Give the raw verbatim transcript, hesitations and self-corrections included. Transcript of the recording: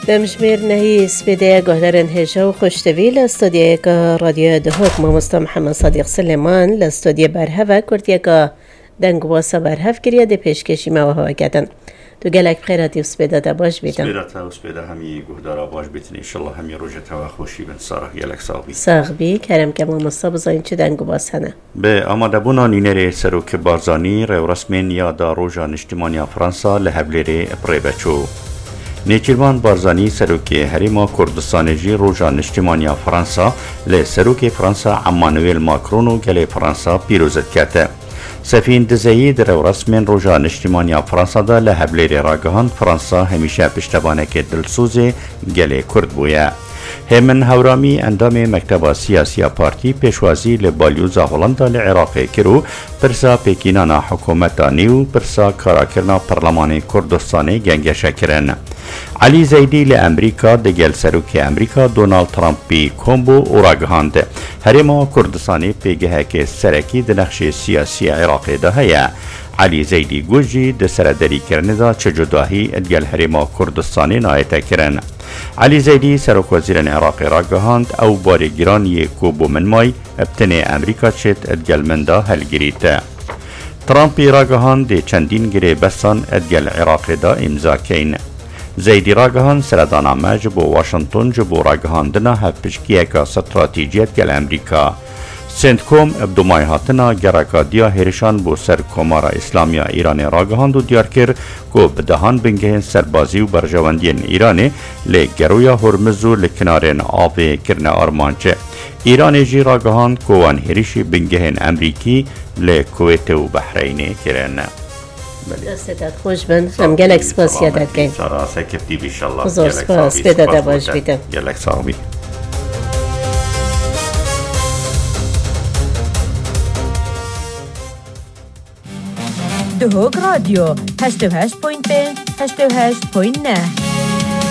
دمجمیر نهی سپیده گهدارن هجا و خوشتوی لاستودیه که رادیو دهوک مامستا محمد صادق سلیمان لاستودیه برهوه کردیه که دنگ واسا برهف کریه ده پیشکشی موهوه کدن. تو گلک بخیراتی و سپیده دا باش بیتن. سپیده تا و سپیده همی گهدارا باش بیتن. انشالله همی روژت و خوشی بن سارا گلک ساقبی. ساقبی کرم که مامستا بزاین چه دنگ واس هنه. به آماده بونا نینره سروک بارزانی رو رسمین یادا روژا نشتیمانیا فرانسا لحبلیره پریبچو. نیچیروان بارزانی سروک هریما کردستانجی روژا نشتیمانیا فرانسا ل سروک فرانسا عمانویل ماکرون و گل فرانسا پیروزت کرده. سفین دزایی در رسمین روژا نشتیمانیا فرانسا دا لحبلیره راگهان فرانسا همیشه پشتبانه که دلسوز گل کرد بویا. همن هورامی اندام مکتب سیاسی پارتی پیشوازی لبالیوزا هولندا لعراق کرو پرسا پیکینانا حکومت نیو پرسا کاراکرنا پرلمان کردستانی گنگش کرن. علی زیدی لامریکا دگل سروک امریکا دونالد ترامپی کومبو اوراگهاند. هرما کردستانی پیگه که سرکی دنخش سیاسی عراق ده هیا. علی زیدی گوجی د سردری کرنه دا چه جداهی ادگل هرما کردستانی نایتا کرن. علی زیدی سرک وزیر عراق را گهاند او بار گرانی کوبو منمای ابتنه امریکا چت ادگل مندا هلگریت. ترامپی را گهاند چندین گره بسان ادگل عراق دا امضا کین. زیدی را گهاند سردانامه جبو واشنطن جبو را گهاندنا هفپشکیه که استراتیجیت گل امریکا. سنتکوم ابدومای هاتنا گراکادیا هرشان بو سر کمارا اسلامیا ایران راگهاند و دیار کر که بدهان بنگهن سربازی و برجواندین ایران لگرویا هرمزو لکنارن آب کرن آرمانچه. ایران جی راگهاند که وان هرشی بنگهن امریکی لکویت و بحرین کرن. دستت خوش بند هم گلک سپاس یادت گیم. سارا سکفتی بیشالله. بزرگ سپاس بداده باش بیدم. گلک صاحبی. دهوک رادیو هشت و هشت پوینت پنج هشت و هشت پوینت نه